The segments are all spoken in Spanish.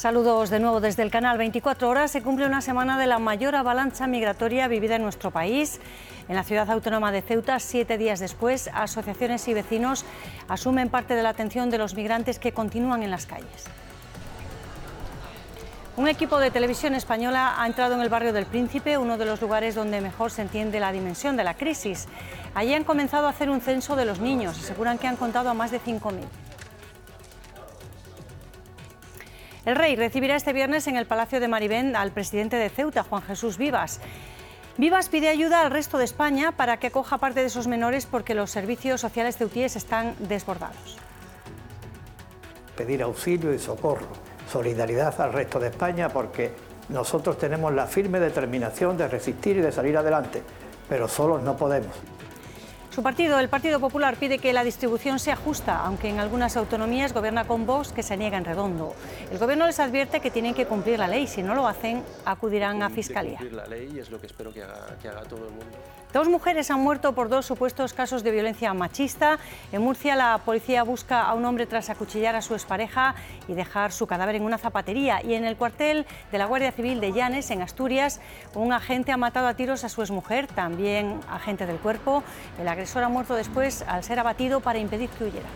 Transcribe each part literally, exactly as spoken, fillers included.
Saludos de nuevo desde el canal. veinticuatro horas se cumple una semana de la mayor avalancha migratoria vivida en nuestro país. En la ciudad autónoma de Ceuta, siete días después, asociaciones y vecinos asumen parte de la atención de los migrantes que continúan en las calles. Un equipo de televisión española ha entrado en el barrio del Príncipe, uno de los lugares donde mejor se entiende la dimensión de la crisis. Allí han comenzado a hacer un censo de los niños. Aseguran que han contado a más de cinco mil. El Rey recibirá este viernes en el Palacio de Maribén al presidente de Ceuta, Juan Jesús Vivas. Vivas pide ayuda al resto de España para que acoja parte de esos menores porque los servicios sociales ceutíes están desbordados. Pedir auxilio y socorro, solidaridad al resto de España porque nosotros tenemos la firme determinación de resistir y de salir adelante, pero solos no podemos. Su partido, el Partido Popular, pide que la distribución sea justa, aunque en algunas autonomías gobierna con Vox, que se niega en redondo. El Gobierno les advierte que tienen que cumplir la ley. Si no lo hacen, acudirán a Fiscalía. Cumplir la ley es lo que espero que haga, que haga todo el mundo. Dos mujeres han muerto por dos supuestos casos de violencia machista. En Murcia, la policía busca a un hombre tras acuchillar a su expareja y dejar su cadáver en una zapatería. Y en el cuartel de la Guardia Civil de Llanes, en Asturias, un agente ha matado a tiros a su exmujer, también agente del cuerpo. El agresor ha muerto después al ser abatido para impedir que huyera.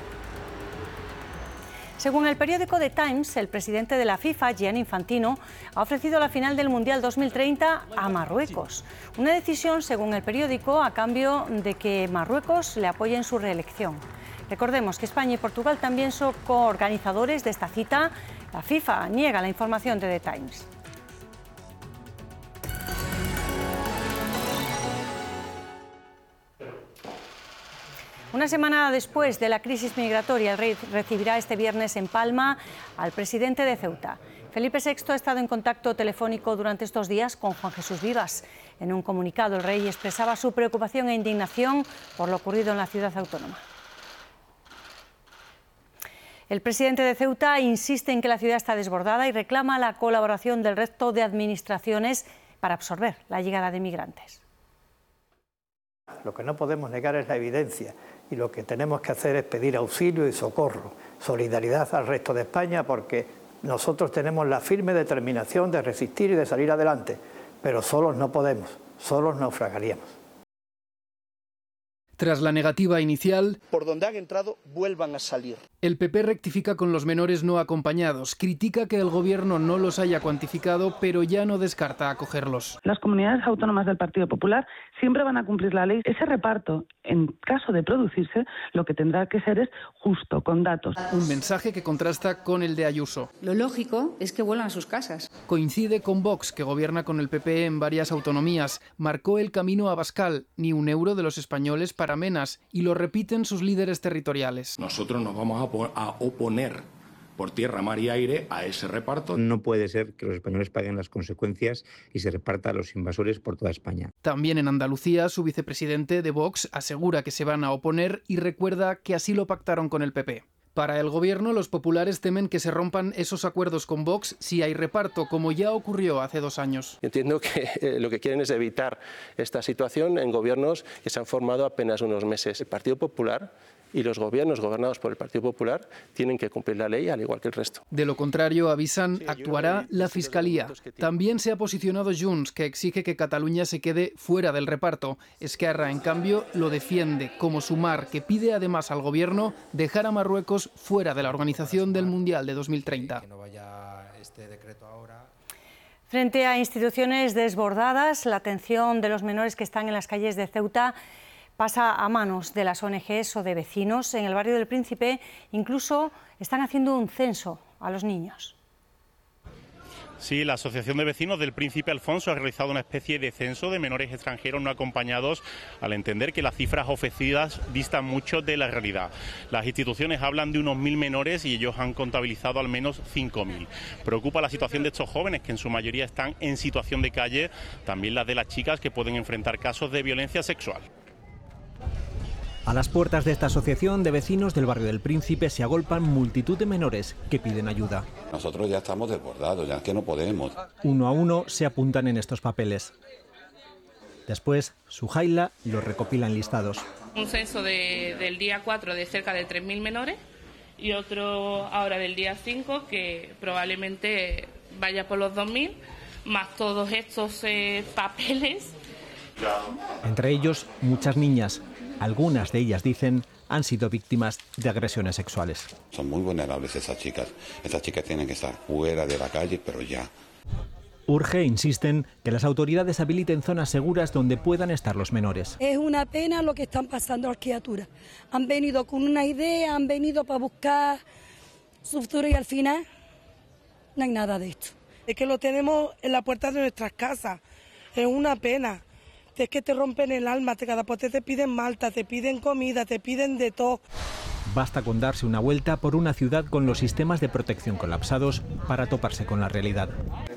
Según el periódico The Times, el presidente de la FIFA, Gianni Infantino, ha ofrecido la final del Mundial dos mil treinta a Marruecos. Una decisión, según el periódico, a cambio de que Marruecos le apoye en su reelección. Recordemos que España y Portugal también son coorganizadores de esta cita. La FIFA niega la información de The Times. Una semana después de la crisis migratoria, el Rey recibirá este viernes en Palma al presidente de Ceuta. Felipe sexto ha estado en contacto telefónico durante estos días con Juan Jesús Vivas. En un comunicado, el Rey expresaba su preocupación e indignación por lo ocurrido en la ciudad autónoma. El presidente de Ceuta insiste en que la ciudad está desbordada y reclama la colaboración del resto de administraciones para absorber la llegada de migrantes. Lo que no podemos negar es la evidencia y lo que tenemos que hacer es pedir auxilio y socorro, solidaridad al resto de España porque nosotros tenemos la firme determinación de resistir y de salir adelante, pero solos no podemos, solos naufragaríamos. Tras la negativa inicial, por donde han entrado vuelvan a salir. El P P rectifica con los menores no acompañados, critica que el Gobierno no los haya cuantificado, pero ya no descarta acogerlos. Las comunidades autónomas del Partido Popular siempre van a cumplir la ley. Ese reparto, en caso de producirse, lo que tendrá que ser es justo, con datos. Un mensaje que contrasta con el de Ayuso. Lo lógico es que vuelvan a sus casas. Coincide con Vox, que gobierna con el P P en varias autonomías. Marcó el camino a Abascal, ni un euro de los españoles para menas, y lo repiten sus líderes territoriales. Nosotros nos vamos a a oponer por tierra, mar y aire a ese reparto. No puede ser que los españoles paguen las consecuencias y se reparta a los invasores por toda España. También en Andalucía, su vicepresidente de Vox asegura que se van a oponer y recuerda que así lo pactaron con el P P. Para el Gobierno, los populares temen que se rompan esos acuerdos con Vox si hay reparto, como ya ocurrió hace dos años. Entiendo que eh, lo que quieren es evitar esta situación en gobiernos que se han formado apenas unos meses. El Partido Popular y los gobiernos gobernados por el Partido Popular tienen que cumplir la ley al igual que el resto. De lo contrario, avisan, actuará la Fiscalía. También se ha posicionado Junts, que exige que Cataluña se quede fuera del reparto. Esquerra, en cambio, lo defiende, como Sumar, que pide además al Gobierno dejar a Marruecos fuera de la organización del Mundial de dos mil treinta. Frente a instituciones desbordadas, la atención de los menores que están en las calles de Ceuta pasa a manos de las O N Ges o de vecinos. En el barrio del Príncipe incluso están haciendo un censo a los niños. Sí, la Asociación de Vecinos del Príncipe Alfonso ha realizado una especie de censo de menores extranjeros no acompañados, al entender que las cifras ofrecidas distan mucho de la realidad. Las instituciones hablan de unos mil menores y ellos han contabilizado al menos cinco mil. Preocupa la situación de estos jóvenes, que en su mayoría están en situación de calle, también la de las chicas, que pueden enfrentar casos de violencia sexual. A las puertas de esta asociación de vecinos del barrio del Príncipe se agolpan multitud de menores que piden ayuda. Nosotros ya estamos desbordados, ya es que no podemos. Uno a uno se apuntan en estos papeles. Después, Sujaila los recopila en listados. Un censo de, del día cuatro de cerca de tres mil menores y otro ahora del día cinco que probablemente vaya por los dos mil, más todos estos eh, papeles. Entre ellos, muchas niñas. Algunas de ellas, dicen, han sido víctimas de agresiones sexuales. Son muy vulnerables esas chicas. Esas chicas tienen que estar fuera de la calle, pero ya. Urge, insisten, que las autoridades habiliten zonas seguras donde puedan estar los menores. Es una pena lo que están pasando a las criaturas. Han venido con una idea, han venido para buscar su futuro y al final no hay nada de esto. Es que lo tenemos en la puerta de nuestras casas. Es una pena. Es que te rompen el alma, te, cada pote te piden malta, te piden comida, te piden de todo. Basta con darse una vuelta por una ciudad con los sistemas de protección colapsados para toparse con la realidad.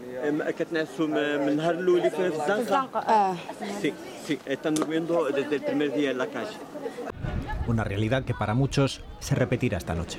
Sí, sí, están durmiendo desde el primer día en la calle. Una realidad que para muchos se repetirá esta noche.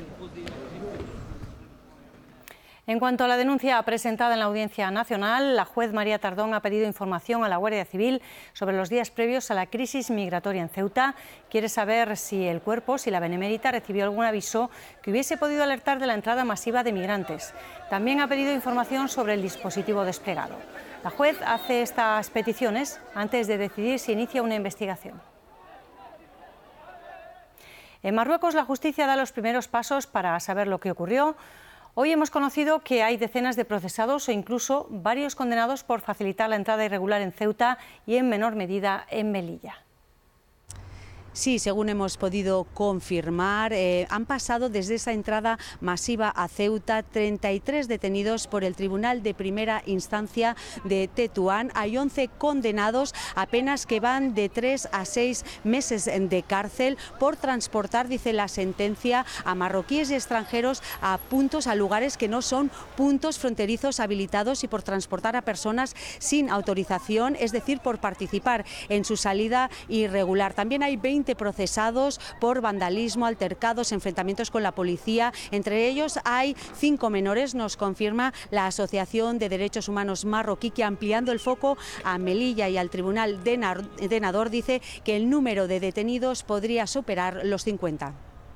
En cuanto a la denuncia presentada en la Audiencia Nacional, la juez María Tardón ha pedido información a la Guardia Civil sobre los días previos a la crisis migratoria en Ceuta. Quiere saber si el cuerpo, si la Benemérita, recibió algún aviso que hubiese podido alertar de la entrada masiva de migrantes. También ha pedido información sobre el dispositivo desplegado. La juez hace estas peticiones antes de decidir si inicia una investigación. En Marruecos, la justicia da los primeros pasos para saber lo que ocurrió. Hoy hemos conocido que hay decenas de procesados o incluso varios condenados por facilitar la entrada irregular en Ceuta y en menor medida en Melilla. Sí, según hemos podido confirmar, eh, han pasado desde esa entrada masiva a Ceuta treinta y tres detenidos por el Tribunal de Primera Instancia de Tetuán. Hay once condenados, apenas que van de tres a seis meses de cárcel por transportar, dice la sentencia, a marroquíes y extranjeros a puntos, a lugares que no son puntos fronterizos habilitados y por transportar a personas sin autorización, es decir, por participar en su salida irregular. También hay veinte procesados por vandalismo, altercados, enfrentamientos con la policía. Entre ellos hay cinco menores, nos confirma la Asociación de Derechos Humanos marroquí, que ampliando el foco a Melilla y al Tribunal de Nador dice que el número de detenidos podría superar los cincuenta.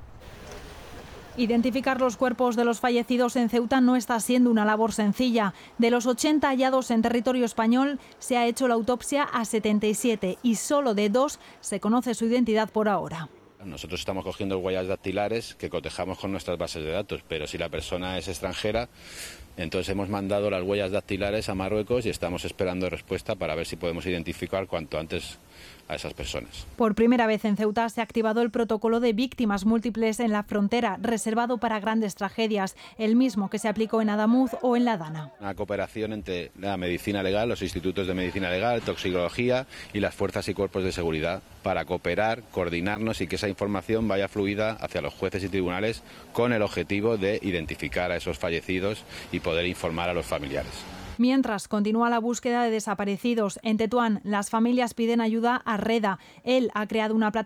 Identificar los cuerpos de los fallecidos en Ceuta no está siendo una labor sencilla. De los ochenta hallados en territorio español, se ha hecho la autopsia a setenta y siete y solo de dos se conoce su identidad por ahora. Nosotros estamos cogiendo huellas dactilares que cotejamos con nuestras bases de datos, pero si la persona es extranjera, entonces hemos mandado las huellas dactilares a Marruecos y estamos esperando respuesta para ver si podemos identificar cuanto antes a esas personas. Por primera vez en Ceuta se ha activado el protocolo de víctimas múltiples en la frontera, reservado para grandes tragedias, el mismo que se aplicó en Adamuz o en La Dana. Una cooperación entre la medicina legal, los institutos de medicina legal, toxicología y las fuerzas y cuerpos de seguridad para cooperar, coordinarnos y que esa información vaya fluida hacia los jueces y tribunales con el objetivo de identificar a esos fallecidos y poder informar a los familiares. Mientras continúa la búsqueda de desaparecidos, en Tetuán las familias piden ayuda a Reda. Él ha creado una plataforma